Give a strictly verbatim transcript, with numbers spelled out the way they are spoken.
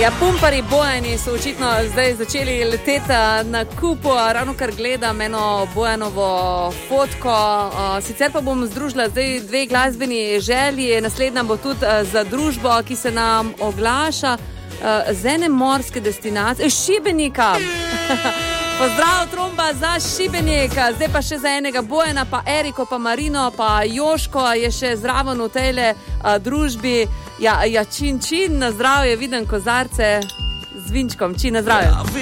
Ja, pumpari Bojani so očitno zdaj začeli leteti na kupu, ravno kar gledam eno Bojanovo fotko. Sicer pa bom združila zdaj dve glasbeni želji. Naslednja bo tudi za družbo, ki se nam oglaša z ene morske destinacije, Šibenika. Pozdrav tromba za Šibenika, zdaj pa še za enega Bojana, pa Eriko, pa Marino, pa Joško je še zraven v tejle a, družbi. Ja, ja, čin, čin, na zdravje, vidim kozarce z vinčkom, čin, na zdravje.